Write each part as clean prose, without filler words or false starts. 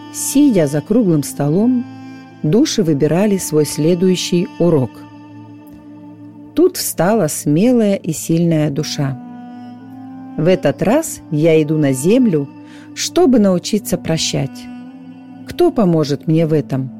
Сидя за круглым столом, души выбирали свой следующий урок. Тут встала смелая и сильная душа. В этот раз я иду на землю, чтобы научиться прощать. Кто поможет мне в этом?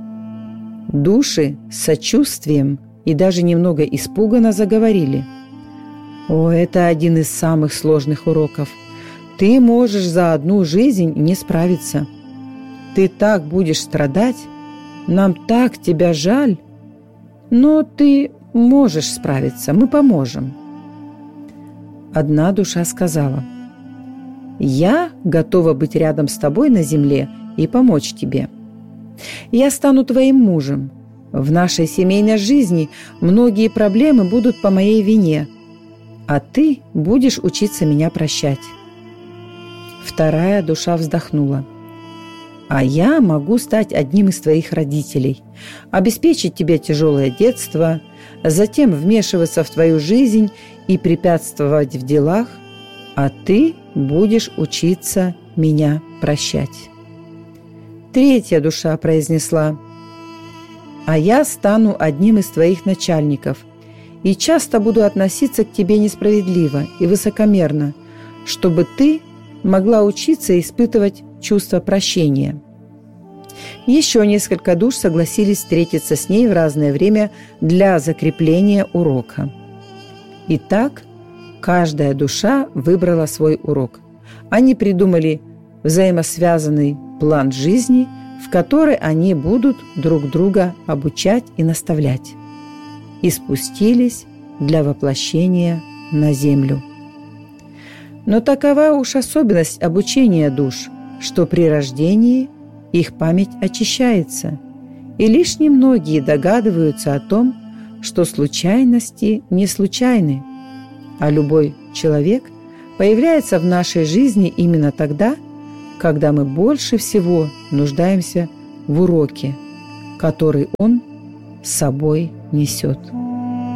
Души с сочувствием и даже немного испуганно заговорили. О, это один из самых сложных уроков. Ты можешь за одну жизнь не справиться. Ты так будешь страдать, нам так тебя жаль. Но ты можешь справиться, мы поможем. Одна душа сказала: я готова быть рядом с тобой на земле и помочь тебе. Я стану твоим мужем. В нашей семейной жизни многие проблемы будут по моей вине, а ты будешь учиться меня прощать. Вторая душа вздохнула. А я могу стать одним из твоих родителей, обеспечить тебе тяжелое детство, затем вмешиваться в твою жизнь и препятствовать в делах, а ты будешь учиться меня прощать. Третья душа произнесла: а я стану одним из твоих начальников и часто буду относиться к тебе несправедливо и высокомерно, чтобы ты могла учиться испытывать чувство прощения. Еще несколько душ согласились встретиться с ней в разное время для закрепления урока. Итак, каждая душа выбрала свой урок. Они придумали взаимосвязанный план жизни, в который они будут друг друга обучать и наставлять, и спустились для воплощения на землю. Но такова уж особенность обучения душ, что при рождении их память очищается, и лишь немногие догадываются о том, что случайности не случайны, а любой человек появляется в нашей жизни именно тогда, когда мы больше всего нуждаемся в уроке, который он с собой несет.